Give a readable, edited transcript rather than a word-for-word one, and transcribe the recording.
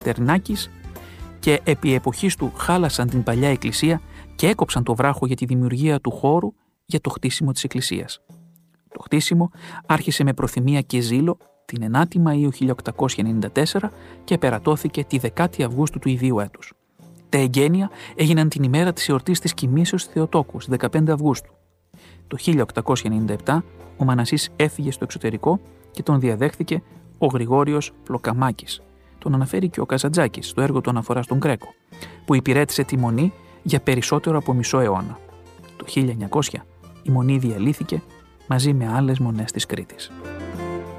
Τερνάκης και επί εποχής του χάλασαν την παλιά εκκλησία και έκοψαν το βράχο για τη δημιουργία του χώρου για το χτίσιμο της εκκλησίας. Το χτίσιμο άρχισε με προθυμία και ζήλο την 9η Μαΐου 1894 και περατώθηκε τη 10η Αυγούστου του ιδίου έτους. Τα εγγένεια έγιναν την ημέρα της εορτής της Κοιμήσεως Θεοτόκου, στις 15 Αυγούστου. Το 1897 ο Μανασής έφυγε στο εξωτερικό και τον διαδέχθηκε ο Γρηγόριος Πλοκαμάκης. Τον αναφέρει και ο Καζαντζάκης στο έργο του Αναφορά στον Γκρέκο, που υπηρέτησε τη Μονή για περισσότερο από μισό αιώνα. Το 1900 η Μονή διαλύθηκε μαζί με άλλες μονές της Κρήτης.